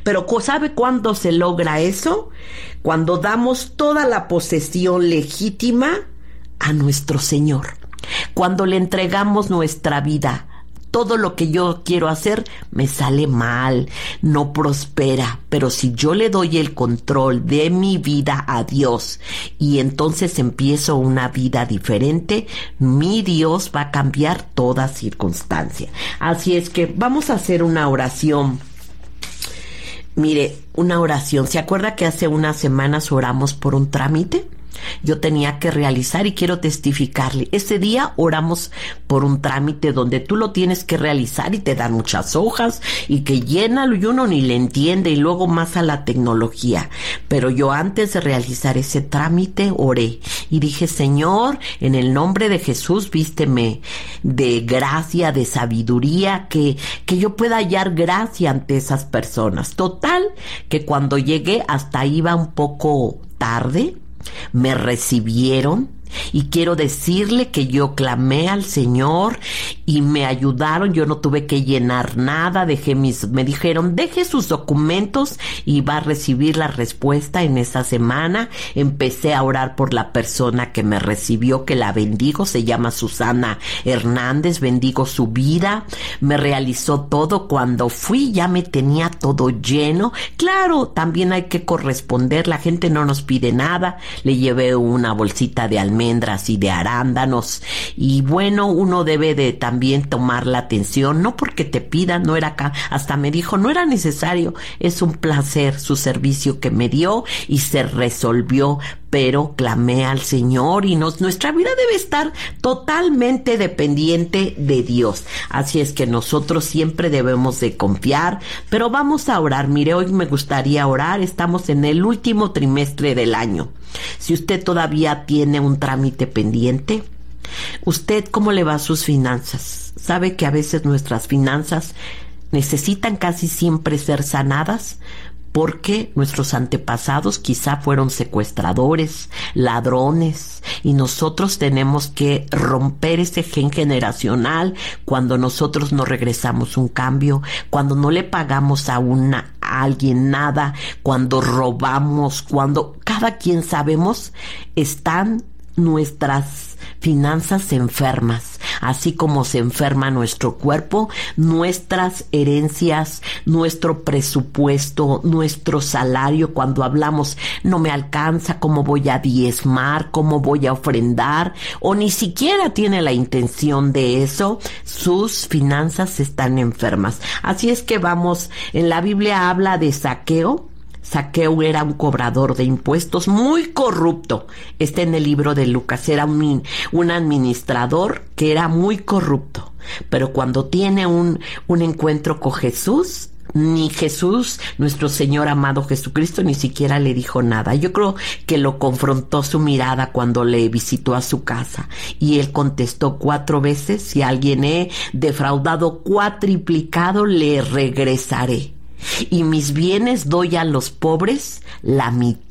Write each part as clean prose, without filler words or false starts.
Pero ¿sabe cuándo se logra eso? Cuando damos toda la posesión legítima a nuestro Señor. Cuando le entregamos nuestra vida. Todo lo que yo quiero hacer me sale mal, no prospera, pero si yo le doy el control de mi vida a Dios y entonces empiezo una vida diferente, mi Dios va a cambiar toda circunstancia. Así es que vamos a hacer una oración. Mire, una oración. ¿Se acuerda que hace unas semanas oramos por un trámite? Yo tenía que realizar y quiero testificarle. Ese día oramos por un trámite donde tú lo tienes que realizar y te dan muchas hojas y que llénalo y uno ni le entiende y luego más a la tecnología. Pero yo antes de realizar ese trámite oré y dije, Señor, en el nombre de Jesús, vísteme de gracia, de sabiduría, que yo pueda hallar gracia ante esas personas. Total, que cuando llegué hasta iba un poco tarde. Me recibieron y quiero decirle que yo clamé al Señor y me ayudaron. Yo no tuve que llenar nada, me dijeron deje sus documentos y va a recibir la respuesta en esa semana. Empecé a orar por la persona que me recibió, que la bendigo, se llama Susana Hernández, bendigo su vida. Me realizó todo. Cuando fui ya me tenía todo lleno. Claro, también hay que corresponder, la gente no nos pide nada. Le llevé una bolsita de almendras y de arándanos y bueno, uno debe de también tomar la atención, no porque te pidan, no era acá, hasta me dijo no era necesario, es un placer su servicio que me dio y se resolvió, pero clamé al Señor y nuestra vida debe estar totalmente dependiente de Dios, así es que nosotros siempre debemos de confiar, pero vamos a orar. Mire, hoy me gustaría orar, estamos en el último trimestre del año. Si usted todavía tiene un trámite pendiente, ¿usted cómo le va a sus finanzas? ¿Sabe que a veces nuestras finanzas necesitan casi siempre ser sanadas? Porque nuestros antepasados quizá fueron secuestradores, ladrones, y nosotros tenemos que romper ese gen generacional cuando nosotros no regresamos un cambio, cuando no le pagamos a alguien nada, cuando robamos, cuando cada quien sabemos están nuestras finanzas enfermas, así como se enferma nuestro cuerpo, nuestras herencias, nuestro presupuesto, nuestro salario. Cuando hablamos no me alcanza, cómo voy a diezmar, cómo voy a ofrendar, o ni siquiera tiene la intención de eso, sus finanzas están enfermas. Así es que vamos, en la Biblia habla de Zaqueo. Zaqueo era un cobrador de impuestos muy corrupto. Está en el libro de Lucas. Era un administrador que era muy corrupto. Pero cuando tiene un encuentro con Jesús, ni Jesús, nuestro Señor amado Jesucristo, ni siquiera le dijo nada. Yo creo que lo confrontó su mirada cuando le visitó a su casa. Y él contestó 4 veces, si a alguien he defraudado cuatriplicado, le regresaré. Y mis bienes doy a los pobres la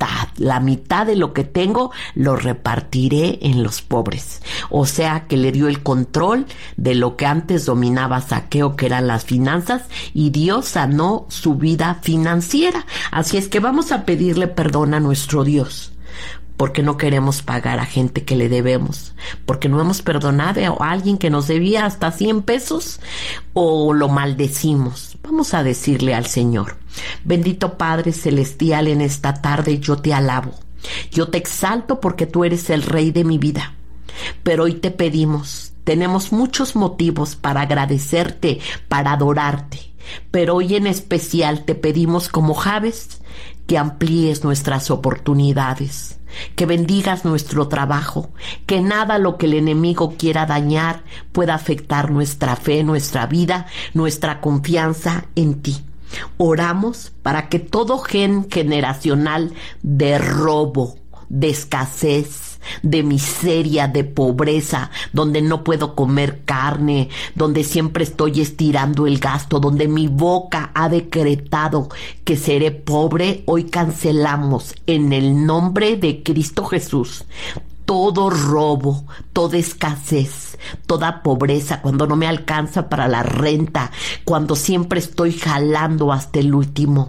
mitad de lo que tengo lo repartiré en los pobres. O sea que le dio el control de lo que antes dominaba Zaqueo, que eran las finanzas, y Dios sanó su vida financiera. Así es que vamos a pedirle perdón a nuestro Dios, porque no queremos pagar a gente que le debemos, porque no hemos perdonado a alguien que nos debía hasta 100 pesos o lo maldecimos. Vamos a decirle al Señor: bendito Padre Celestial, en esta tarde yo te alabo, yo te exalto porque tú eres el Rey de mi vida. Pero hoy te pedimos, tenemos muchos motivos para agradecerte, para adorarte, pero hoy en especial te pedimos como Jabes que amplíes nuestras oportunidades, que bendigas nuestro trabajo, que nada lo que el enemigo quiera dañar pueda afectar nuestra fe, nuestra vida, nuestra confianza en ti. Oramos para que todo gen generacional de robo, de escasez, de miseria, de pobreza, donde no puedo comer carne, donde siempre estoy estirando el gasto, donde mi boca ha decretado que seré pobre, hoy cancelamos en el nombre de Cristo Jesús todo robo, toda escasez, toda pobreza, cuando no me alcanza para la renta, cuando siempre estoy jalando hasta el último.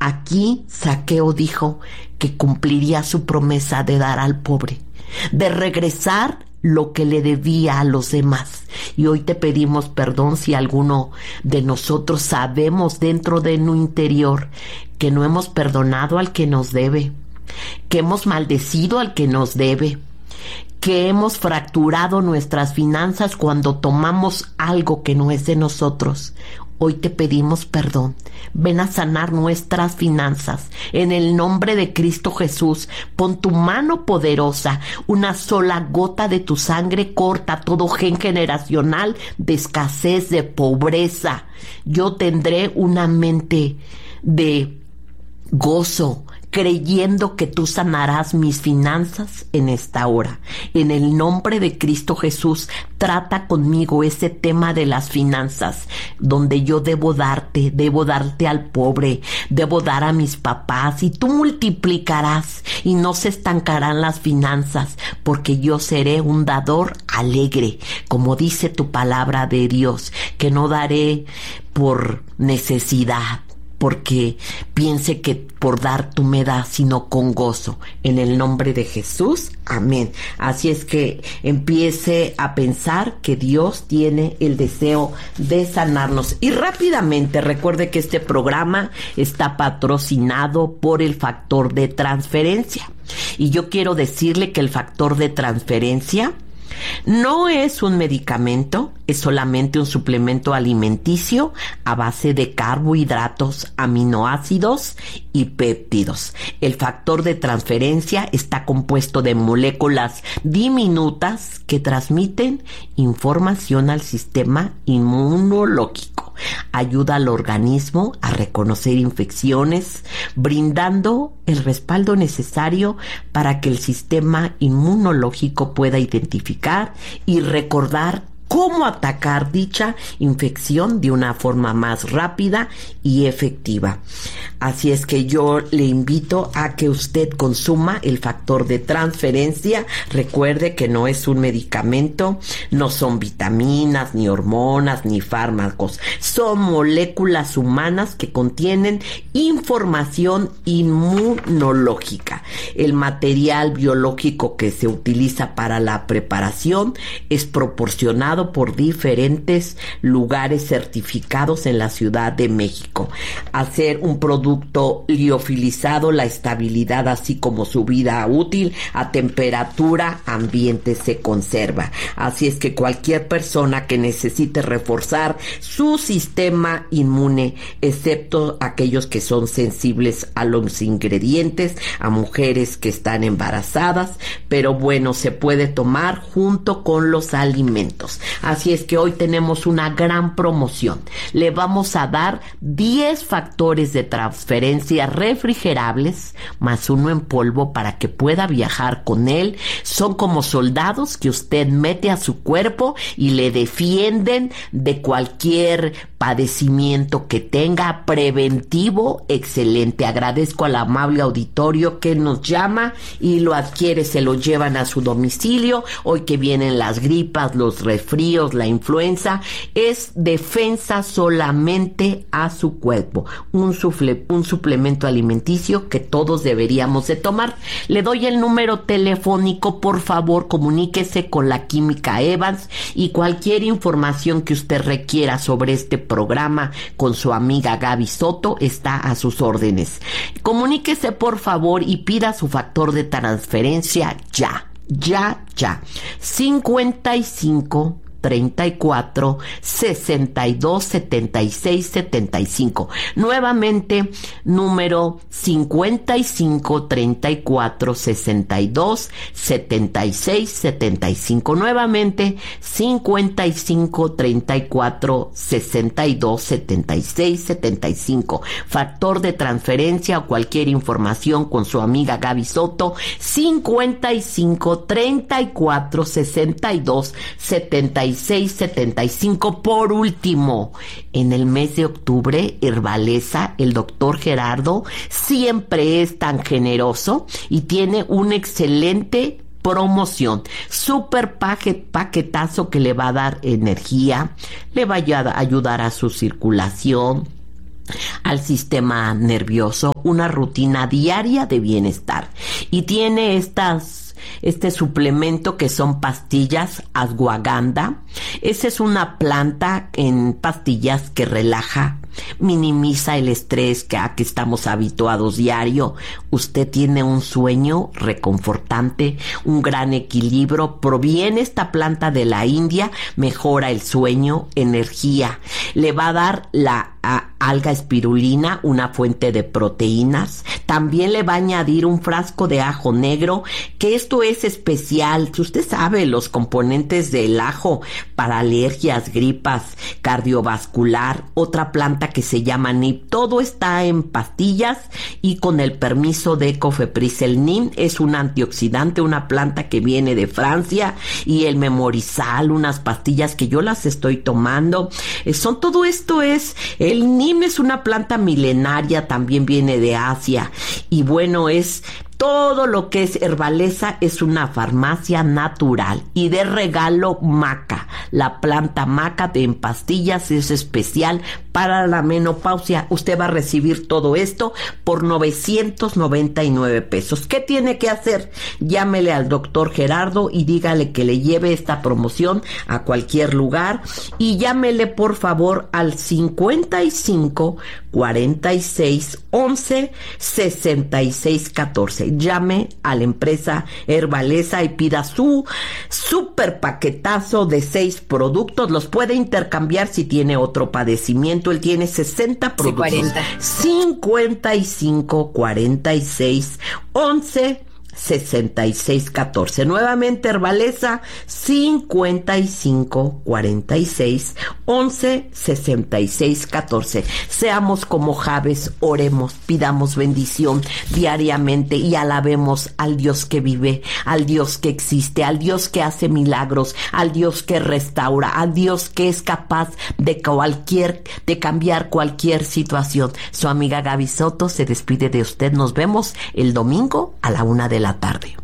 Aquí Zaqueo dijo que cumpliría su promesa de dar al pobre, de regresar lo que le debía a los demás. Y hoy te pedimos perdón si alguno de nosotros sabemos dentro de nuestro interior que no hemos perdonado al que nos debe, que hemos maldecido al que nos debe, que hemos fracturado nuestras finanzas cuando tomamos algo que no es de nosotros. Hoy te pedimos perdón. Ven a sanar nuestras finanzas. En el nombre de Cristo Jesús, pon tu mano poderosa. Una sola gota de tu sangre corta todo gen generacional de escasez, de pobreza. Yo tendré una mente de gozo, creyendo que tú sanarás mis finanzas en esta hora. En el nombre de Cristo Jesús, trata conmigo ese tema de las finanzas, donde yo debo darte al pobre, debo dar a mis papás, y tú multiplicarás y no se estancarán las finanzas, porque yo seré un dador alegre, como dice tu palabra de Dios, que no daré por necesidad, porque piense que por dar tú me das, sino con gozo. En el nombre de Jesús, amén. Así es que empiece a pensar que Dios tiene el deseo de sanarnos. Y rápidamente recuerde que este programa está patrocinado por el factor de transferencia. Y yo quiero decirle que el factor de transferencia no es un medicamento, es solamente un suplemento alimenticio a base de carbohidratos, aminoácidos y péptidos. El factor de transferencia está compuesto de moléculas diminutas que transmiten información al sistema inmunológico. Ayuda al organismo a reconocer infecciones, brindando el respaldo necesario para que el sistema inmunológico pueda identificar y recordar cómo atacar dicha infección de una forma más rápida y efectiva. Así es que yo le invito a que usted consuma el factor de transferencia. Recuerde que no es un medicamento, no son vitaminas, ni hormonas, ni fármacos. Son moléculas humanas que contienen información inmunológica. El material biológico que se utiliza para la preparación es proporcionado por diferentes lugares certificados en la Ciudad de México. Hacer un producto liofilizado, la estabilidad así como su vida útil a temperatura ambiente se conserva. Así es que cualquier persona que necesite reforzar su sistema inmune, excepto aquellos que son sensibles a los ingredientes, a mujeres que están embarazadas, pero bueno, se puede tomar junto con los alimentos. Así es que hoy tenemos una gran promoción. Le vamos a dar 10 factores de transferencia refrigerables, más uno en polvo para que pueda viajar con él. Son como soldados que usted mete a su cuerpo y le defienden de cualquier padecimiento que tenga, preventivo, excelente. Agradezco al amable auditorio que nos llama y lo adquiere, se lo llevan a su domicilio. Hoy que vienen las gripas, los resfríos, la influenza, es defensa solamente a su cuerpo. Un suplemento alimenticio que todos deberíamos de tomar. Le doy el número telefónico, por favor, comuníquese con la Química Evans y cualquier información que usted requiera sobre este programa con su amiga Gaby Soto está a sus órdenes. Comuníquese, por favor, y pida su factor de transferencia ya. 55 34 62 76 75. Nuevamente, número 55 34 62 76 75. Nuevamente, 55 34 62 76 75. Factor de transferencia o cualquier información con su amiga Gaby Soto, 55 34 62 76 75. Por último, en el mes de octubre, Herbaleza, el doctor Gerardo, siempre es tan generoso y tiene un excelente promoción, super paquetazo que le va a dar energía, le va a ayudar a su circulación, al sistema nervioso, una rutina diaria de bienestar. Y tiene este suplemento que son pastillas ashwagandha. Esa es una planta en pastillas que relaja, minimiza el estrés a que estamos habituados diario. Usted tiene un sueño reconfortante, un gran equilibrio. Proviene esta planta de la India, mejora el sueño, energía. Le va a dar la alga espirulina, una fuente de proteínas. También le va a añadir un frasco de ajo negro, que esto es especial. Si usted sabe los componentes del ajo para alergias, gripas, cardiovascular, otra planta que se llama NIM, todo está en pastillas y con el permiso de Cofepris. El NIM es un antioxidante, una planta que viene de Francia, y el memorizal, unas pastillas que yo las estoy tomando. Todo esto es, el NIM es una planta milenaria, también viene de Asia, y bueno, es todo lo que es Herbaleza, es una farmacia natural. Y de regalo maca, la planta maca en pastillas es especial para la menopausia. Usted va a recibir todo esto por 999 pesos. ¿Qué tiene que hacer? Llámele al doctor Gerardo y dígale que le lleve esta promoción a cualquier lugar, y llámele por favor al 55 46 11 66 14. Llame a la empresa Herbaleza y pida su super paquetazo de 6 productos. Los puede intercambiar si tiene otro padecimiento. Él tiene 60 productos. Sí, 40. 55 46 11 66 14. Nuevamente Herbaleza, 55 46 11 66 14. Seamos como Jabes, oremos, pidamos bendición diariamente y alabemos al Dios que vive, al Dios que existe, al Dios que hace milagros, al Dios que restaura, al Dios que es capaz de cambiar cualquier situación. Su amiga Gaby Soto se despide de usted. Nos vemos el domingo a la 1 de la tarde.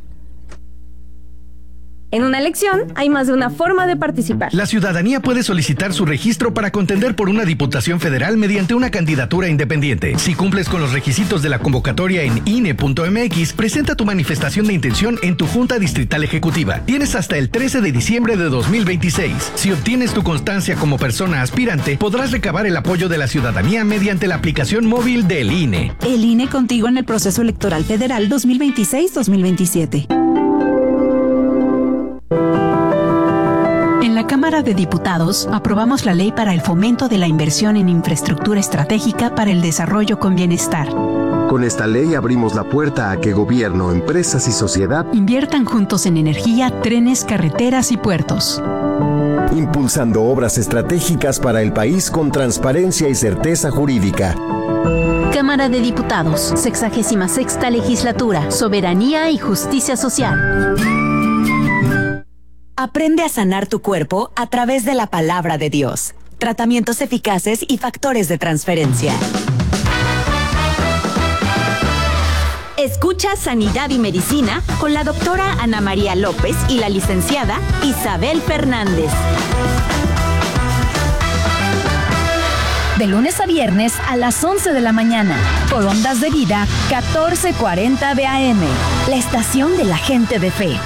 En una elección hay más de una forma de participar. La ciudadanía puede solicitar su registro para contender por una diputación federal mediante una candidatura independiente. Si cumples con los requisitos de la convocatoria en INE.mx, presenta tu manifestación de intención en tu Junta Distrital Ejecutiva. Tienes hasta el 13 de diciembre de 2026. Si obtienes tu constancia como persona aspirante, podrás recabar el apoyo de la ciudadanía mediante la aplicación móvil del INE. El INE contigo en el proceso electoral federal 2026-2027. En la Cámara de Diputados aprobamos la ley para el fomento de la inversión en infraestructura estratégica para el desarrollo con bienestar. Con esta ley abrimos la puerta a que gobierno, empresas y sociedad inviertan juntos en energía, trenes, carreteras y puertos. Impulsando obras estratégicas para el país con transparencia y certeza jurídica. Cámara de Diputados, 66ª Legislatura, Soberanía y Justicia Social. Aprende a sanar tu cuerpo a través de la palabra de Dios. Tratamientos eficaces y factores de transferencia. Escucha Sanidad y Medicina con la doctora Ana María López y la licenciada Isabel Fernández. De lunes a viernes a las 11 de la mañana, por Ondas de Vida 1440 de AM, la estación de la gente de fe.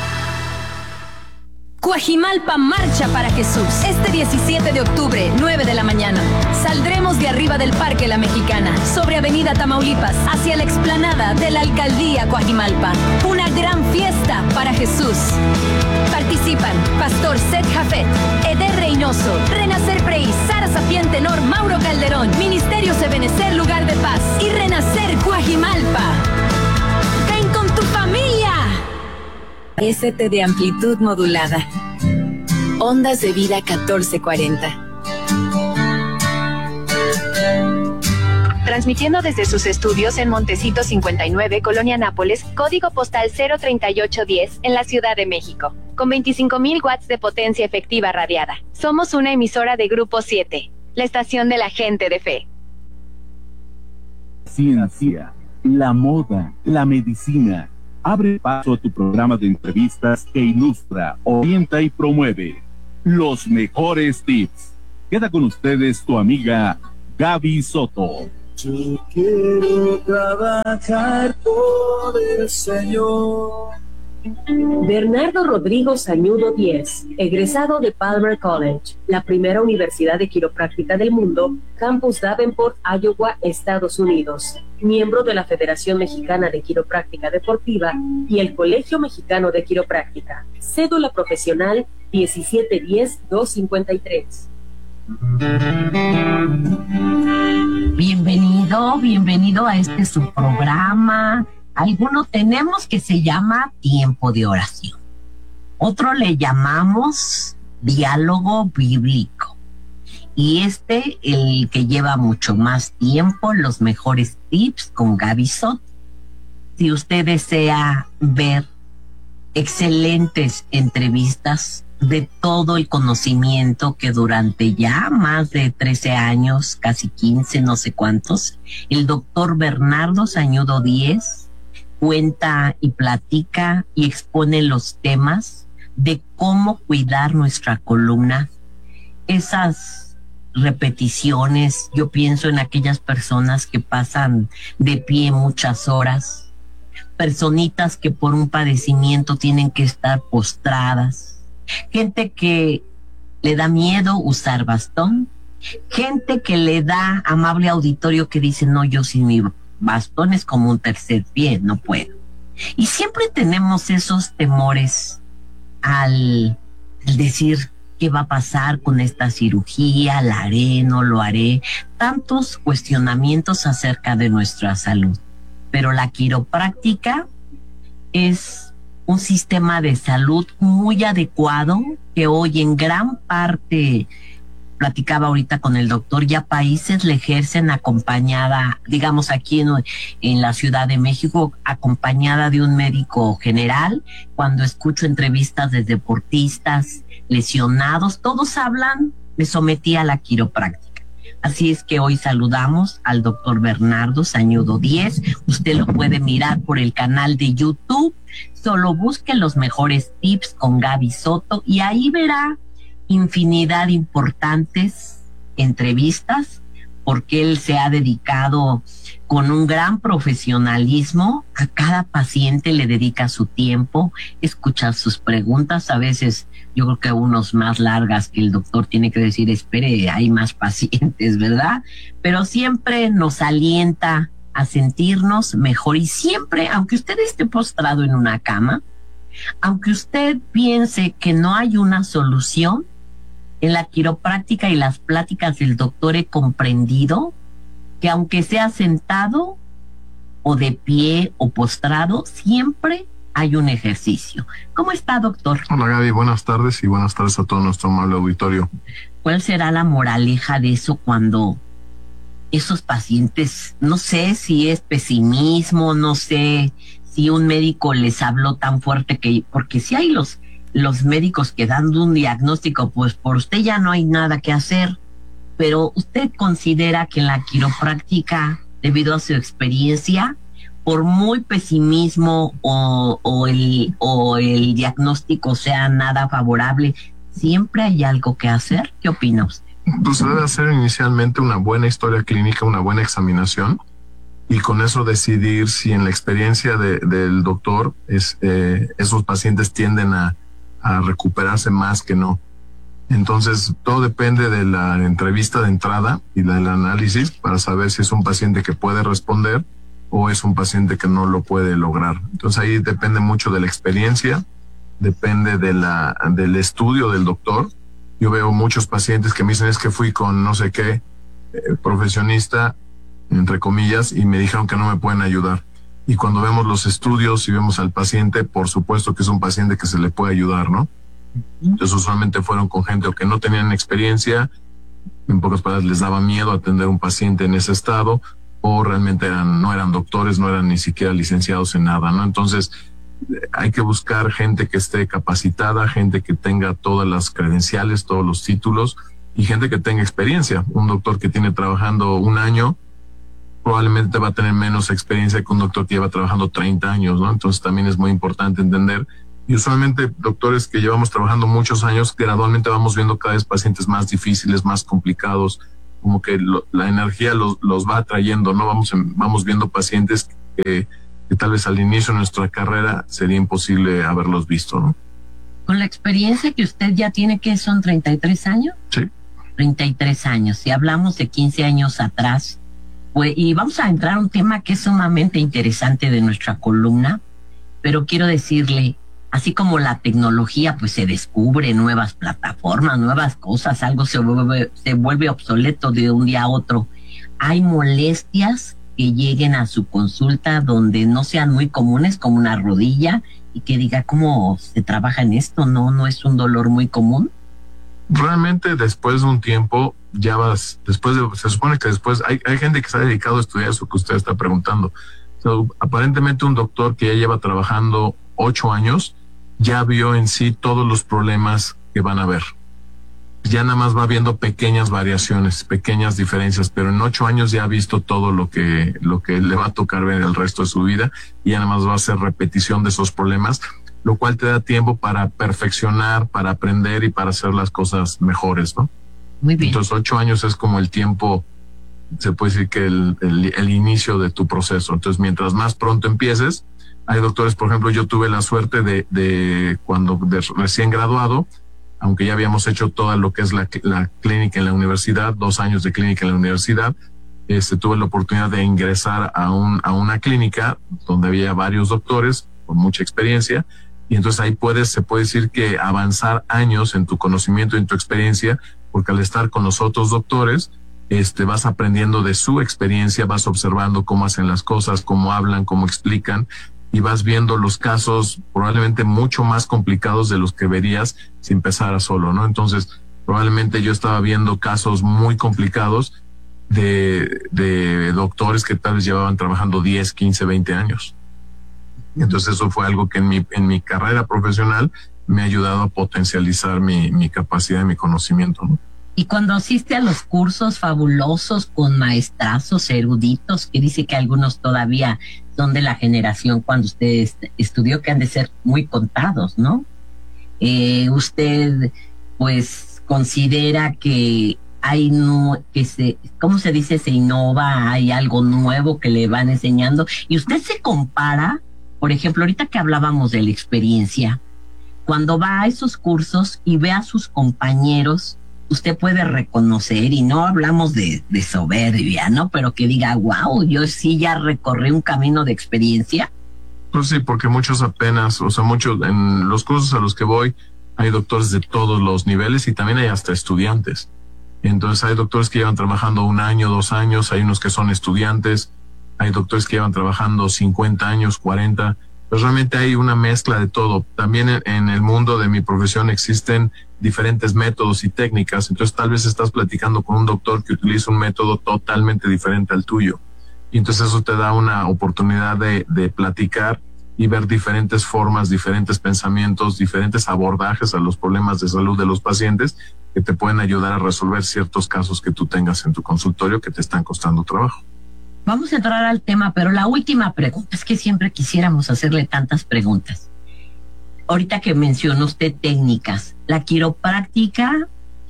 Cuajimalpa marcha para Jesús. Este 17 de octubre, 9 de la mañana. Saldremos de arriba del Parque La Mexicana, sobre Avenida Tamaulipas, hacia la explanada de la Alcaldía Cuajimalpa. Una gran fiesta para Jesús. Participan Pastor Seth Jafet, Eder Reynoso, Renacer Prey, Sara Sapiente Nor, Mauro Calderón, Ministerio Ebenecer Lugar de Paz y Renacer Cuajimalpa. ¡Ven con tu familia! ST de amplitud modulada. Ondas de Vida 1440. Transmitiendo desde sus estudios en Montecito 59, Colonia Nápoles, código postal 03810, en la Ciudad de México, con 25,000 watts de potencia efectiva radiada. Somos una emisora de Grupo 7, la estación de la gente de fe. Ciencia, la moda, la medicina. Abre paso a tu programa de entrevistas que ilustra, orienta y promueve los mejores tips. Queda con ustedes tu amiga Gaby Soto. Yo quiero trabajar por el Señor. Bernardo Rodrigo Sañudo Díez, egresado de Palmer College, la primera universidad de quiropráctica del mundo, Campus Davenport, Iowa, Estados Unidos, miembro de la Federación Mexicana de Quiropráctica Deportiva y el Colegio Mexicano de Quiropráctica. Cédula profesional 1710-253. Bienvenido a este su programa. Alguno tenemos que se llama Tiempo de Oración. Otro le llamamos Diálogo Bíblico. Y el que lleva mucho más tiempo, los mejores tips con Gaby Soto. Si usted desea ver excelentes entrevistas de todo el conocimiento que durante ya más de 13 años, casi 15, no sé cuántos, el doctor Bernardo Sañudo Díez cuenta y platica y expone los temas de cómo cuidar nuestra columna. Esas repeticiones, yo pienso en aquellas personas que pasan de pie muchas horas, personitas que por un padecimiento tienen que estar postradas, gente que le da miedo usar bastón, gente que le da, amable auditorio, que dice, no, yo sin mi bastón es como un tercer pie, no puedo. Y siempre tenemos esos temores al decir qué va a pasar con esta cirugía, la haré, no lo haré, tantos cuestionamientos acerca de nuestra salud. Pero la quiropráctica es un sistema de salud muy adecuado que hoy en gran parte, platicaba ahorita con el doctor, ya países le ejercen acompañada, digamos aquí en la Ciudad de México, acompañada de un médico general. Cuando escucho entrevistas de deportistas, lesionados, todos hablan, me sometí a la quiropráctica. Así es que hoy saludamos al doctor Bernardo Sañudo Díez. Usted lo puede mirar por el canal de YouTube, solo busque los mejores tips con Gaby Soto y ahí verá infinidad de importantes entrevistas, porque él se ha dedicado con un gran profesionalismo. A cada paciente le dedica su tiempo, escuchar sus preguntas, a veces yo creo que unos más largas que el doctor tiene que decir, espere, hay más pacientes, ¿verdad? Pero siempre nos alienta a sentirnos mejor y siempre, aunque usted esté postrado en una cama, aunque usted piense que no hay una solución, en la quiropráctica y las pláticas del doctor he comprendido que aunque sea sentado o de pie o postrado, siempre hay un ejercicio. ¿Cómo está, doctor? Hola, Gaby, buenas tardes y buenas tardes a todo nuestro amable auditorio. ¿Cuál será la moraleja de eso cuando esos pacientes, no sé si es pesimismo, no sé si un médico les habló tan fuerte que, porque si hay los médicos que dan un diagnóstico, pues por usted ya no hay nada que hacer, pero usted considera que en la quiropráctica, debido a su experiencia, por muy pesimismo o el diagnóstico sea nada favorable, ¿siempre hay algo que hacer? ¿Qué opina usted? Pues se debe hacer inicialmente una buena historia clínica, una buena examinación, y con eso decidir si en la experiencia del doctor esos pacientes tienden a recuperarse más que no. Entonces todo depende de la entrevista de entrada y del análisis para saber si es un paciente que puede responder o es un paciente que no lo puede lograr. Entonces ahí depende mucho de la experiencia, depende del estudio del doctor. Yo veo muchos pacientes que me dicen, es que fui con no sé qué profesionista, entre comillas, y me dijeron que no me pueden ayudar. Y cuando vemos los estudios y vemos al paciente, por supuesto que es un paciente que se le puede ayudar, ¿no? Entonces usualmente fueron con gente o que no tenían experiencia, en pocas palabras les daba miedo atender a un paciente en ese estado, o realmente no eran doctores, no eran ni siquiera licenciados en nada, ¿no? Entonces hay que buscar gente que esté capacitada, gente que tenga todas las credenciales, todos los títulos, y gente que tenga experiencia. Un doctor que tiene trabajando un año probablemente va a tener menos experiencia que un doctor que lleva trabajando 30 años, ¿no? Entonces también es muy importante entender. Y usualmente doctores que llevamos trabajando muchos años, gradualmente vamos viendo cada vez pacientes más difíciles, más complicados, como que la energía los va atrayendo, ¿no? Vamos viendo pacientes que tal vez al inicio de nuestra carrera sería imposible haberlos visto, ¿no? Con la experiencia que usted ya tiene, ¿qué son 33 años? Sí. 33 años. Si hablamos de 15 años atrás, pues, y vamos a entrar a un tema que es sumamente interesante de nuestra columna, pero quiero decirle, así como la tecnología, pues se descubre nuevas plataformas, nuevas cosas, algo se vuelve obsoleto de un día a otro. Hay molestias que lleguen a su consulta donde no sean muy comunes, como una rodilla, y que diga cómo se trabaja en esto, no es un dolor muy común. Realmente después de un tiempo, se supone que después, hay gente que se ha dedicado a estudiar eso que usted está preguntando. Aparentemente un doctor que ya lleva trabajando 8 años, ya vio en sí todos los problemas que van a haber. Ya nada más va viendo pequeñas variaciones, pequeñas diferencias, pero en 8 años ya ha visto todo lo que le va a tocar ver el resto de su vida, y ya nada más va a hacer repetición de esos problemas, lo cual te da tiempo para perfeccionar, para aprender y para hacer las cosas mejores, ¿no? Muy bien. Entonces 8 años es como el tiempo, se puede decir que el inicio de tu proceso. Entonces mientras más pronto empieces, hay doctores, por ejemplo, yo tuve la suerte de cuando recién graduado, aunque ya habíamos hecho toda lo que es la clínica en la universidad, 2 años de clínica en la universidad, tuve la oportunidad de ingresar a una clínica donde había varios doctores con mucha experiencia, y entonces ahí se puede decir que avanzar años en tu conocimiento y en tu experiencia, porque al estar con los otros doctores, vas aprendiendo de su experiencia, vas observando cómo hacen las cosas, cómo hablan, cómo explican, y vas viendo los casos probablemente mucho más complicados de los que verías si empezaras solo, ¿no? Entonces, probablemente yo estaba viendo casos muy complicados de doctores que tal vez llevaban trabajando 10, 15, 20 años. Entonces eso fue algo que en mi carrera profesional me ha ayudado a potencializar mi capacidad y mi conocimiento, ¿no? Y cuando asiste a los cursos fabulosos con maestrazos eruditos, que dice que algunos todavía son de la generación cuando usted estudió, que han de ser muy contados, ¿no? Usted, pues, considera que ¿cómo se dice? Se innova, hay algo nuevo que le van enseñando. Y usted se compara, por ejemplo, ahorita que hablábamos de la experiencia, cuando va a esos cursos y ve a sus compañeros, usted puede reconocer, y no hablamos de soberbia, ¿no? Pero que diga, wow, yo sí ya recorrí un camino de experiencia. Pues sí, porque muchos en los cursos a los que voy, hay doctores de todos los niveles y también hay hasta estudiantes. Entonces hay doctores que llevan trabajando 1 año, 2 años, hay unos que son estudiantes, hay doctores que llevan trabajando 50 años, 40, pues realmente hay una mezcla de todo. También en el mundo de mi profesión existen diferentes métodos y técnicas, entonces tal vez estás platicando con un doctor que utiliza un método totalmente diferente al tuyo, y entonces eso te da una oportunidad de platicar y ver diferentes formas, diferentes pensamientos, diferentes abordajes a los problemas de salud de los pacientes que te pueden ayudar a resolver ciertos casos que tú tengas en tu consultorio que te están costando trabajo. Vamos a entrar al tema, pero la última pregunta, es que siempre quisiéramos hacerle tantas preguntas. Ahorita que mencionó usted técnicas, la quiropráctica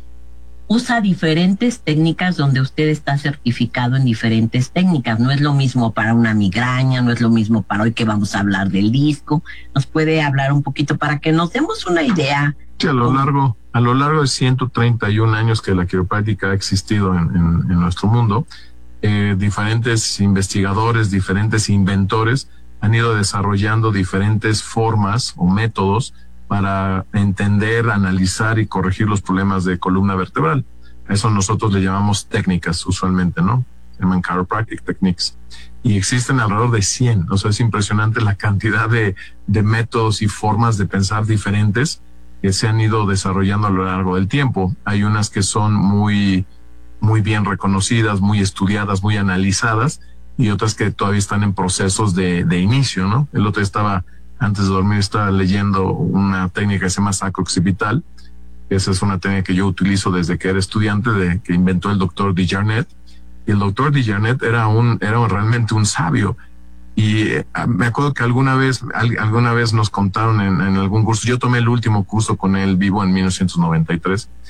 usa diferentes técnicas donde usted está certificado en diferentes técnicas. No es lo mismo para una migraña, no es lo mismo para hoy que vamos a hablar del disco. ¿Nos puede hablar un poquito para que nos demos una idea? Sí, a lo largo de 131 años que la quiropráctica ha existido en nuestro mundo, diferentes investigadores, diferentes inventores han ido desarrollando diferentes formas o métodos para entender, analizar y corregir los problemas de columna vertebral. A eso nosotros le llamamos técnicas usualmente, ¿no? Se llaman chiropractic techniques. Y existen alrededor de 100. O sea, es impresionante la cantidad de métodos y formas de pensar diferentes que se han ido desarrollando a lo largo del tiempo. Hay unas que son muy bien reconocidas, muy estudiadas, muy analizadas, y otras que todavía están en procesos de inicio, ¿no? El otro día antes de dormir, estaba leyendo una técnica que se llama sacro-occipital. Esa es una técnica que yo utilizo desde que era estudiante, que inventó el doctor Dijarnet. Y el doctor Dijarnet era realmente un sabio. Y me acuerdo que alguna vez nos contaron en algún curso, yo tomé el último curso con él vivo en 1993,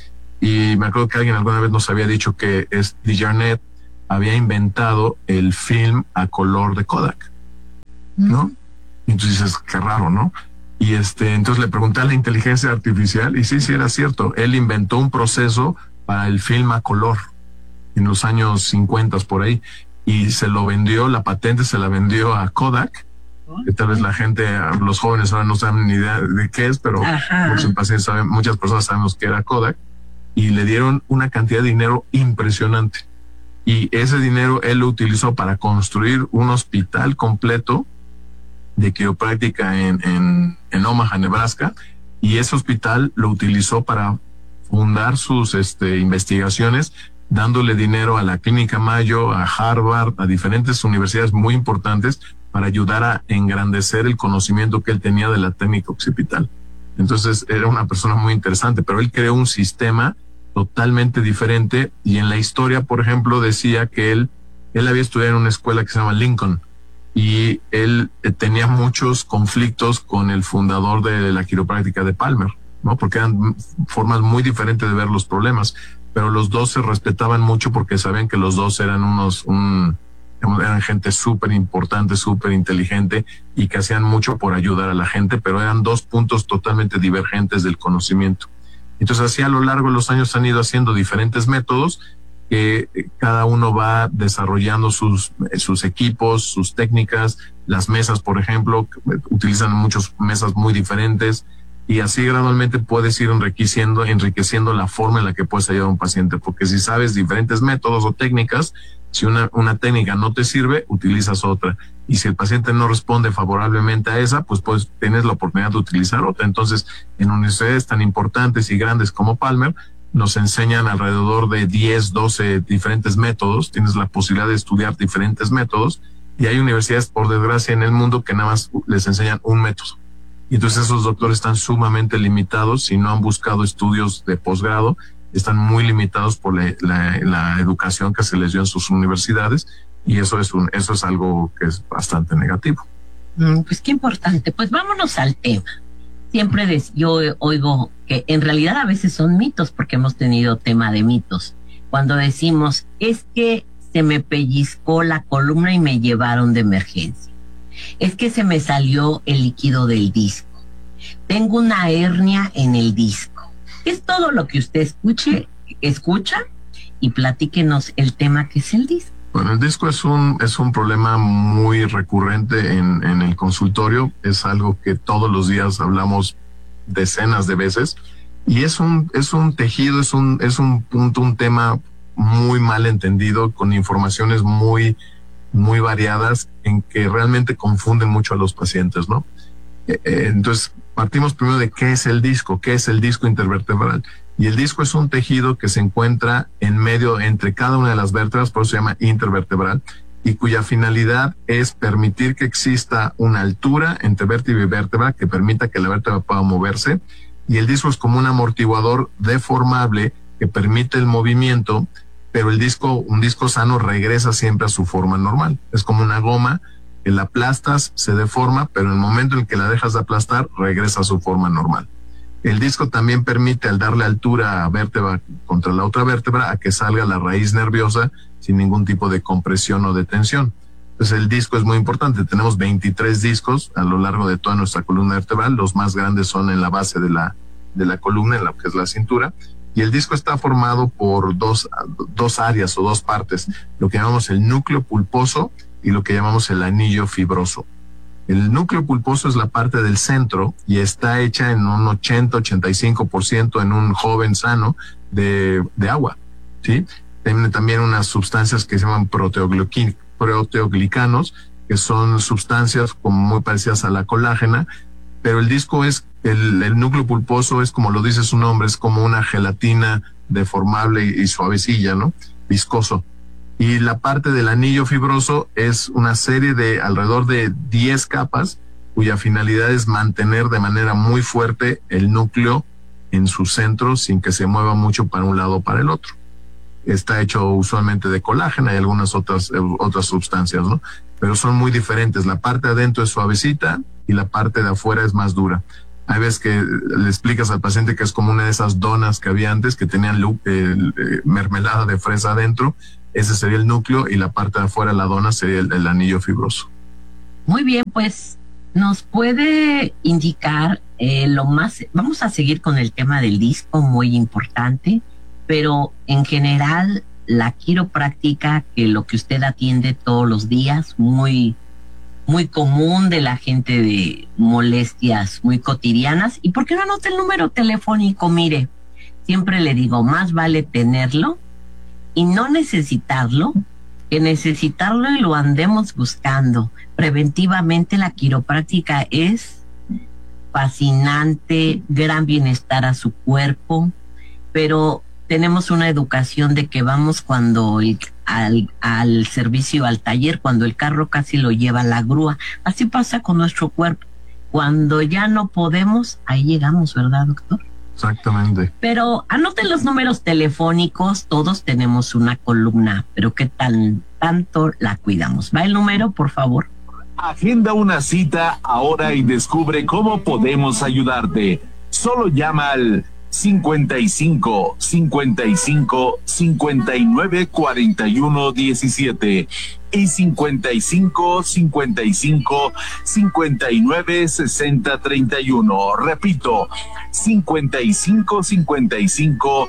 Y me acuerdo que alguien alguna vez nos había dicho que Desjardins había inventado el film a color de Kodak, ¿no? Y entonces dices, qué raro, ¿no? Y entonces le pregunté a la inteligencia artificial y sí era cierto. Él inventó un proceso para el film a color en los años 50 por ahí, y se lo vendió, la patente se la vendió a Kodak, que tal vez la gente, los jóvenes ahora no saben ni idea de qué es, pero muchas personas sabemos que era Kodak, y le dieron una cantidad de dinero impresionante. Y ese dinero él lo utilizó para construir un hospital completo de quiropráctica en Omaha, Nebraska, y ese hospital lo utilizó para fundar sus investigaciones, dándole dinero a la Clínica Mayo, a Harvard, a diferentes universidades muy importantes para ayudar a engrandecer el conocimiento que él tenía de la técnica occipital. Entonces era una persona muy interesante, pero él creó un sistema totalmente diferente, y en la historia, por ejemplo, decía que él había estudiado en una escuela que se llama Lincoln, y él tenía muchos conflictos con el fundador de la quiropráctica de Palmer, ¿no? Porque eran formas muy diferentes de ver los problemas, pero los dos se respetaban mucho porque sabían que los dos eran eran gente súper importante, súper inteligente, y que hacían mucho por ayudar a la gente, pero eran dos puntos totalmente divergentes del conocimiento. Entonces así a lo largo de los años han ido haciendo diferentes métodos, que cada uno va desarrollando sus equipos, sus técnicas. Las mesas, por ejemplo, utilizan muchas mesas muy diferentes, y así gradualmente puedes ir enriqueciendo la forma en la que puedes ayudar a un paciente, porque si sabes diferentes métodos o técnicas, si una técnica no te sirve, utilizas otra, y si el paciente no responde favorablemente a esa, pues tienes la oportunidad de utilizar otra. Entonces, en universidades tan importantes y grandes como Palmer, nos enseñan alrededor de 10, 12 diferentes métodos, tienes la posibilidad de estudiar diferentes métodos, y hay universidades, por desgracia, en el mundo que nada más les enseñan un método. Y entonces esos doctores están sumamente limitados, si no han buscado estudios de posgrado, están muy limitados por la educación que se les dio en sus universidades, y eso es algo que es bastante negativo. Pues qué importante. Pues vámonos al tema. Siempre yo oigo que en realidad a veces son mitos, porque hemos tenido tema de mitos. Cuando decimos, es que se me pellizcó la columna y me llevaron de emergencia. Es que se me salió el líquido del disco. Tengo una hernia en el disco. Es todo lo que usted escucha, y platíquenos el tema que es el disco. Bueno, el disco es un problema muy recurrente en el consultorio. Es algo que todos los días hablamos decenas de veces, y es un tejido, es un tema muy mal entendido, con informaciones muy variadas, en que realmente confunden mucho a los pacientes, ¿no? Entonces partimos primero de qué es el disco intervertebral. Y el disco es un tejido que se encuentra en medio entre cada una de las vértebras, por eso se llama intervertebral, y cuya finalidad es permitir que exista una altura entre vértebra y vértebra que permita que la vértebra pueda moverse. Y el disco es como un amortiguador deformable que permite el movimiento, pero un disco sano regresa siempre a su forma normal. Es como una goma que la aplastas, se deforma, pero en el momento en que la dejas de aplastar, regresa a su forma normal. El disco también permite, al darle altura a vértebra contra la otra vértebra, a que salga la raíz nerviosa sin ningún tipo de compresión o de tensión. Entonces el disco es muy importante. Tenemos 23 discos a lo largo de toda nuestra columna vertebral. Los más grandes son en la base de la columna, en lo que es la cintura. Y el disco está formado por dos áreas o dos partes, lo que llamamos el núcleo pulposo y lo que llamamos el anillo fibroso. El núcleo pulposo es la parte del centro y está hecha en un 80-85% en un joven sano de agua, ¿sí? Tiene también unas sustancias que se llaman proteoglicanos, que son sustancias como muy parecidas a la colágena, pero el disco el núcleo pulposo es, como lo dice su nombre, es como una gelatina deformable y suavecilla, ¿no? Viscoso. Y la parte del anillo fibroso es una serie de alrededor de 10 capas, cuya finalidad es mantener de manera muy fuerte el núcleo en su centro sin que se mueva mucho para un lado o para el otro. Está hecho usualmente de colágeno y algunas otras sustancias, ¿no? Pero son muy diferentes. La parte de adentro es suavecita y la parte de afuera es más dura. Hay veces que le explicas al paciente que es como una de esas donas que había antes, que tenían mermelada de fresa adentro. Ese sería el núcleo y la parte de afuera de la dona sería el anillo fibroso. Muy bien, pues nos puede indicar vamos a seguir con el tema del disco, muy importante, pero en general la quiropráctica, que lo que usted atiende todos los días, muy común de la gente de molestias muy cotidianas. ¿Y por qué no anota el número telefónico? Mire, siempre le digo, más vale tenerlo y no necesitarlo que necesitarlo y lo andemos buscando. Preventivamente la quiropráctica es fascinante, gran bienestar a su cuerpo, pero tenemos una educación de que vamos cuando al servicio, al taller, cuando el carro casi lo lleva la grúa. Así pasa con nuestro cuerpo. Cuando ya no podemos, ahí llegamos, ¿verdad, doctor? Exactamente. Pero anoten los números telefónicos, todos tenemos una columna, pero ¿qué tanto la cuidamos? ¿Va el número, por favor? Agenda una cita ahora y descubre cómo podemos ayudarte. Solo llama al 55 55 59 41 17 y 55 55 59 60 31. Repito, 55 55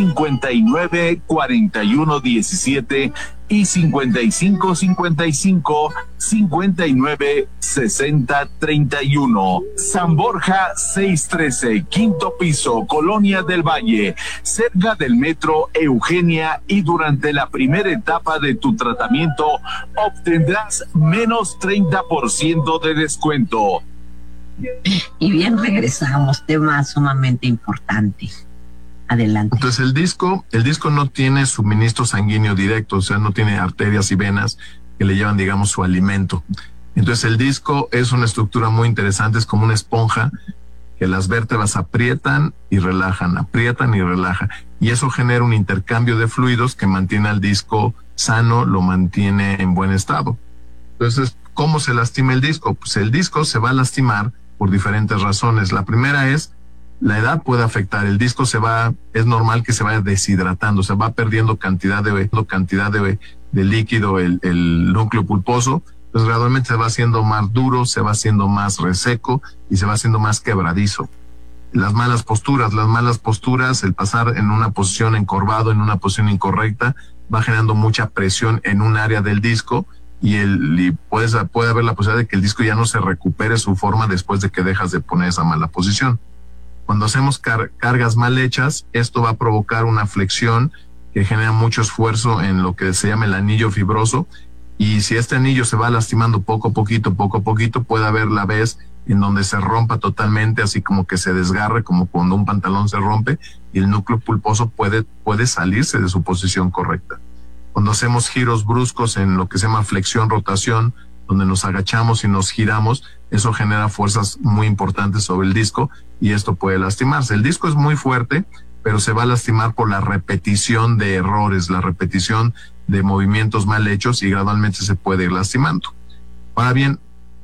59 41 17 y 55 55 59 60 31. San Borja 613, quinto piso, Colonia del Valle, cerca del metro Eugenia, y durante la primera etapa de tu tratamiento obtendrás menos 30% de descuento. Y bien, regresamos, tema sumamente importante. Adelante. Entonces el disco no tiene suministro sanguíneo directo, o sea, no tiene arterias y venas que le llevan, digamos, su alimento. Entonces el disco es una estructura muy interesante, es como una esponja que las vértebras aprietan y relajan, y eso genera un intercambio de fluidos que mantiene al disco sano, lo mantiene en buen estado. Entonces, ¿cómo se lastima el disco? Pues el disco se va a lastimar por diferentes razones. La primera es la edad puede afectar. El disco es normal que se vaya deshidratando, se va perdiendo cantidad de líquido el núcleo pulposo. Entonces gradualmente se va haciendo más duro, se va haciendo más reseco y se va haciendo más quebradizo. Las malas posturas, el pasar en una posición encorvado, en una posición incorrecta, va generando mucha presión en un área del disco y puede haber la posibilidad de que el disco ya no se recupere su forma después de que dejas de poner esa mala posición. Cuando hacemos cargas mal hechas, esto va a provocar una flexión que genera mucho esfuerzo en lo que se llama el anillo fibroso, y si este anillo se va lastimando poco a poquito, puede haber la vez en donde se rompa totalmente, así como que se desgarre, como cuando un pantalón se rompe, y el núcleo pulposo puede salirse de su posición correcta. Cuando hacemos giros bruscos en lo que se llama flexión-rotación, donde nos agachamos y nos giramos, eso genera fuerzas muy importantes sobre el disco y esto puede lastimarse. El disco es muy fuerte, pero se va a lastimar por la repetición de errores, la repetición de movimientos mal hechos, y gradualmente se puede ir lastimando. Ahora bien,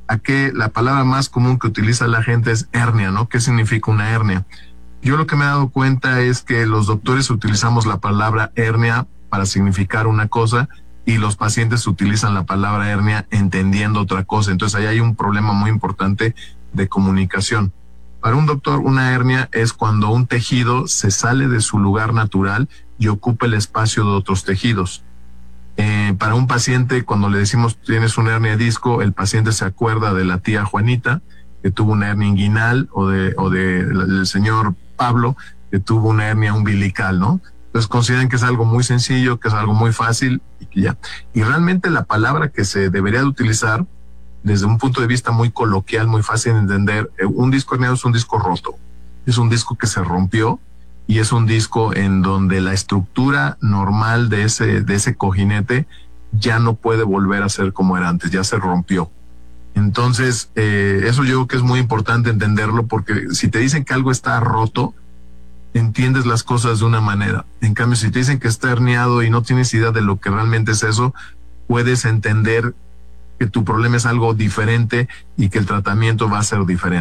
la palabra más común que utiliza la gente es hernia, ¿no? ¿Qué significa una hernia? Yo lo que me he dado cuenta es que los doctores utilizamos la palabra hernia para significar una cosa, y los pacientes utilizan la palabra hernia entendiendo otra cosa. Entonces ahí hay un problema muy importante de comunicación. Para un doctor, una hernia es cuando un tejido se sale de su lugar natural y ocupa el espacio de otros tejidos. Para un paciente, cuando le decimos tienes una hernia de disco, el paciente se acuerda de la tía Juanita, que tuvo una hernia inguinal, o del señor Pablo, que tuvo una hernia umbilical, ¿no? Entonces consideran que es algo muy sencillo, que es algo muy fácil y que ya. Y realmente la palabra que se debería de utilizar desde un punto de vista muy coloquial, muy fácil de entender, un disco herniado es un disco roto, es un disco que se rompió, y es un disco en donde la estructura normal de ese cojinete ya no puede volver a ser como era antes, ya se rompió. Entonces eso yo creo que es muy importante entenderlo, porque si te dicen que algo está roto, entiendes las cosas de una manera. En cambio, si te dicen que está herniado y no tienes idea de lo que realmente es eso, puedes entender que tu problema es algo diferente y que el tratamiento va a ser diferente.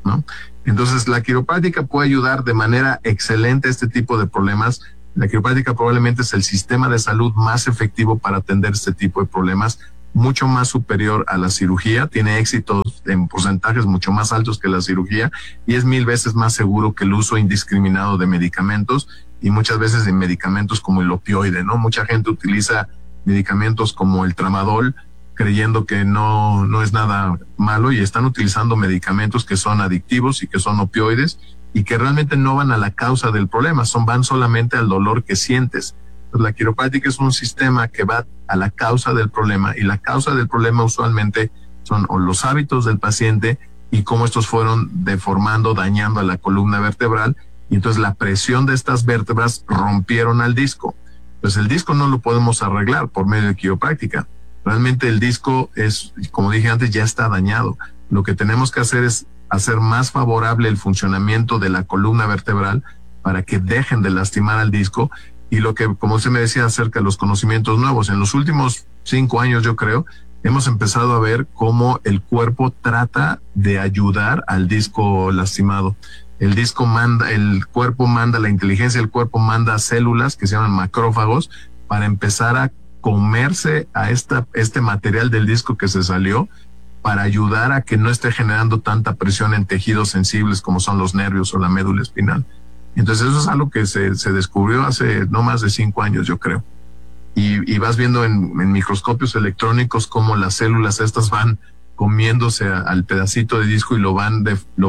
¿no? Entonces, la quiropráctica puede ayudar de manera excelente a este tipo de problemas. La quiropráctica probablemente es el sistema de salud más efectivo para atender este tipo de problemas, mucho más superior a la cirugía, tiene éxitos en porcentajes mucho más altos que la cirugía y es 1000 veces más seguro que el uso indiscriminado de medicamentos y muchas veces de medicamentos como el opioide, ¿no? Mucha gente utiliza medicamentos como el tramadol creyendo que no es nada malo y están utilizando medicamentos que son adictivos y que son opioides y que realmente no van a la causa del problema, van solamente al dolor que sientes. La quiropráctica es un sistema que va a la causa del problema y la causa del problema usualmente son o los hábitos del paciente y cómo estos fueron deformando, dañando a la columna vertebral y entonces la presión de estas vértebras rompieron al disco. Pues el disco no lo podemos arreglar por medio de quiropráctica. Realmente el disco es, como dije antes, ya está dañado. Lo que tenemos que hacer es hacer más favorable el funcionamiento de la columna vertebral para que dejen de lastimar al disco. Y lo que, como usted me decía acerca de los conocimientos nuevos, en los últimos 5 años yo creo, hemos empezado a ver cómo el cuerpo trata de ayudar al disco lastimado. El cuerpo manda, la inteligencia del cuerpo manda células que se llaman macrófagos para empezar a comerse a este material del disco que se salió para ayudar a que no esté generando tanta presión en tejidos sensibles como son los nervios o la médula espinal. Entonces eso es algo que se descubrió hace no más de 5 años, yo creo. Y vas viendo en microscopios electrónicos cómo las células estas van comiéndose al pedacito de disco y lo van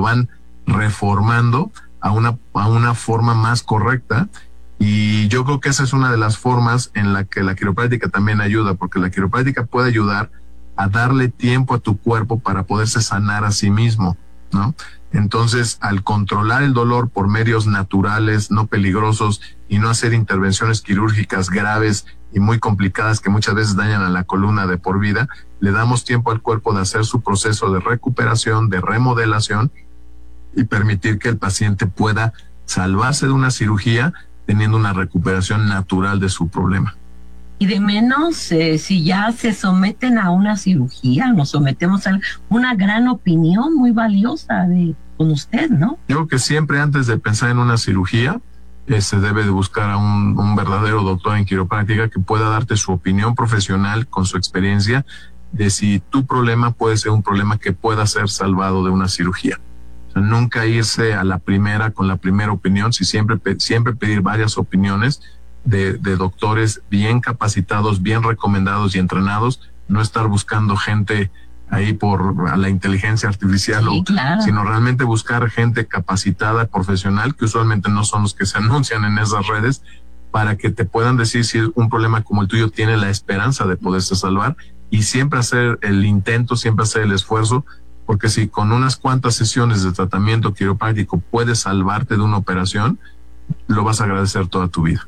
reformando a una forma más correcta. Y yo creo que esa es una de las formas en la que la quiropráctica también ayuda, porque la quiropráctica puede ayudar a darle tiempo a tu cuerpo para poderse sanar a sí mismo, ¿no? Entonces, al controlar el dolor por medios naturales, no peligrosos, y no hacer intervenciones quirúrgicas graves y muy complicadas que muchas veces dañan a la columna de por vida, le damos tiempo al cuerpo de hacer su proceso de recuperación, de remodelación, y permitir que el paciente pueda salvarse de una cirugía teniendo una recuperación natural de su problema. Y de menos, si ya se someten a una cirugía, nos sometemos a una gran opinión muy valiosa con usted, ¿no? Yo creo que siempre antes de pensar en una cirugía, se debe de buscar a un verdadero doctor en quiropráctica que pueda darte su opinión profesional con su experiencia de si tu problema puede ser un problema que pueda ser salvado de una cirugía. O sea, nunca irse a la primera con la primera opinión, siempre pedir varias opiniones de doctores bien capacitados, bien recomendados y entrenados, no estar buscando gente ahí a la inteligencia artificial, claro, sino realmente buscar gente capacitada, profesional, que usualmente no son los que se anuncian en esas redes, para que te puedan decir si un problema como el tuyo tiene la esperanza de poderse salvar, y siempre hacer el intento, siempre hacer el esfuerzo, porque si con unas cuantas sesiones de tratamiento quiropráctico puedes salvarte de una operación, lo vas a agradecer toda tu vida.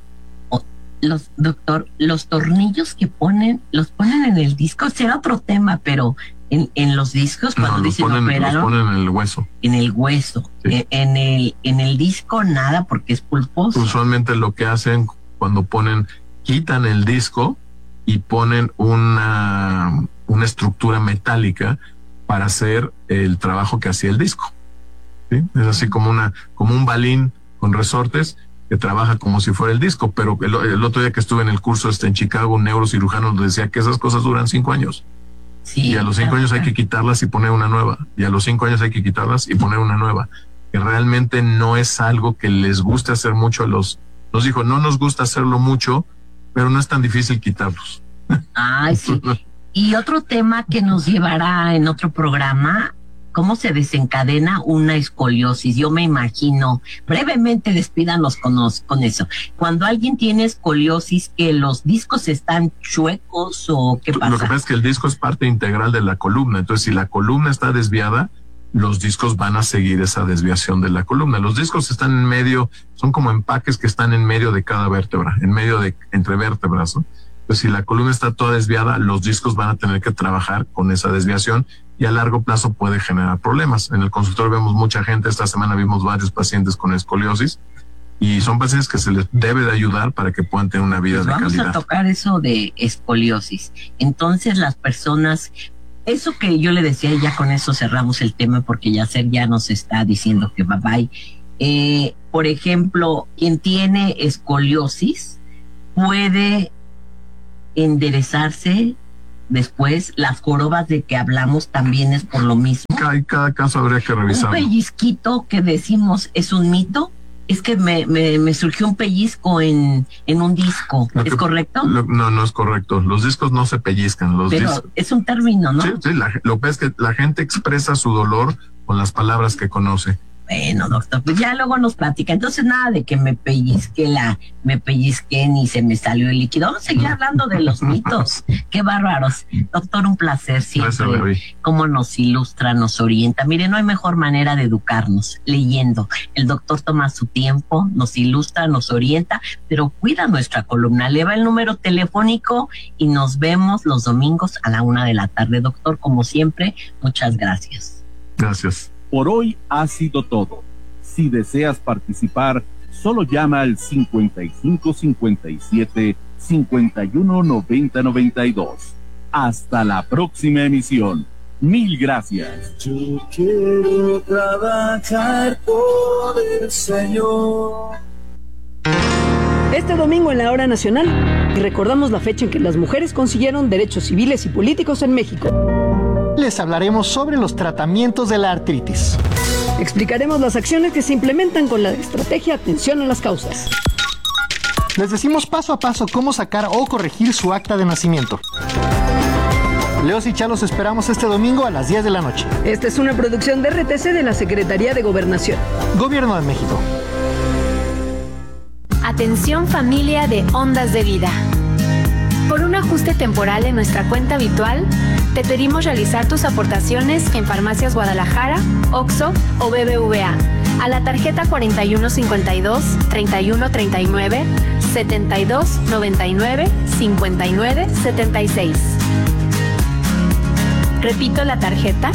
Doctor, los tornillos que los ponen en el disco, será otro tema, pero en los discos cuando dicen operaron, los ponen en el hueso. En el hueso, sí. En el disco nada, porque es pulposo. Usualmente lo que hacen cuando quitan el disco y ponen una estructura metálica para hacer el trabajo que hacía el disco, ¿sí? Es así como un balín con resortes que trabaja como si fuera el disco, pero el otro día que estuve en el curso en Chicago, un neurocirujano nos decía que esas cosas duran 5 años. Sí, y a los 5 años hay que quitarlas y poner una nueva. Y a los 5 años hay que quitarlas y poner una nueva. Que realmente no es algo que les guste hacer mucho nos dijo, no nos gusta hacerlo mucho, pero no es tan difícil quitarlos. Ay, sí. Y otro tema que nos llevará en otro programa, ¿cómo se desencadena una escoliosis? Yo me imagino, brevemente despídanos con eso. Cuando alguien tiene escoliosis, ¿que los discos están chuecos o qué pasa? Lo que pasa es que el disco es parte integral de la columna, entonces si la columna está desviada, los discos van a seguir esa desviación de la columna. Los discos están en medio, son como empaques que están en medio de cada vértebra, entre vértebras, ¿no? Pues si la columna está toda desviada, los discos van a tener que trabajar con esa desviación y a largo plazo puede generar problemas. En el consultorio vemos mucha gente, esta semana vimos varios pacientes con escoliosis y son pacientes que se les debe de ayudar para que puedan tener una vida de calidad. Vamos a tocar eso de escoliosis. Entonces las personas eso que yo le decía, y ya con eso cerramos el tema porque Yacer ya nos está diciendo que bye bye. Por ejemplo, quien tiene escoliosis puede enderezarse después. Las jorobas de que hablamos también es por lo mismo. Cada caso habría que revisarlo. Un pellizquito que decimos es un mito. Es que me surgió un pellizco en un disco. ¿Es correcto? No es correcto. Los discos no se pellizcan. Pero es un término, ¿no? Sí, lo que es que la gente expresa su dolor con las palabras que conoce. Bueno, doctor, pues ya luego nos platica. Entonces, nada de que me pellizqué ni se me salió el líquido. Vamos a seguir hablando de los mitos. Qué bárbaros. Doctor, un placer siempre. Gracias, cómo nos ilustra, nos orienta. Mire, no hay mejor manera de educarnos, leyendo. El doctor toma su tiempo, nos ilustra, nos orienta, pero cuida nuestra columna. Le va el número telefónico y nos vemos los domingos a la 1 de la tarde. Doctor, como siempre, muchas gracias. Gracias. Por hoy ha sido todo. Si deseas participar, solo llama al 5557-519092. Hasta la próxima emisión. Mil gracias. Yo quiero trabajar por el Señor. Este domingo en la Hora Nacional recordamos la fecha en que las mujeres consiguieron derechos civiles y políticos en México. Les hablaremos sobre los tratamientos de la artritis. Explicaremos las acciones que se implementan con la estrategia Atención a las Causas. Les decimos paso a paso cómo sacar o corregir su acta de nacimiento. Leos y Chá los esperamos este domingo a las 10 de la noche. Esta es una producción de RTC de la Secretaría de Gobernación. Gobierno de México. Atención familia de Ondas de Vida. Por un ajuste temporal en nuestra cuenta habitual, te pedimos realizar tus aportaciones en Farmacias Guadalajara, OXXO o BBVA a la tarjeta 4152-3139, 7299, 5976. Repito la tarjeta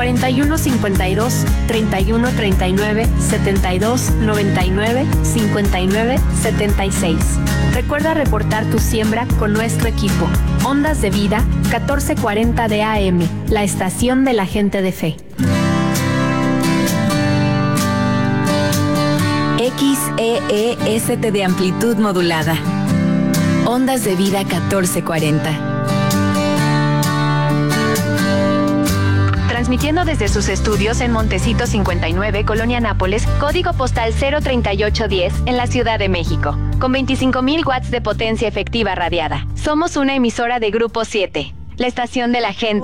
4152-3139, 7299, 5976. Recuerda reportar tu siembra con nuestro equipo. Ondas de Vida, 1440 de AM, la estación de la gente de fe. XEEST de amplitud modulada. Ondas de Vida 1440. Transmitiendo desde sus estudios en Montecito 59, Colonia Nápoles, código postal 03810, en la Ciudad de México, con 25,000 watts de potencia efectiva radiada. Somos una emisora de Grupo 7, la estación de la gente.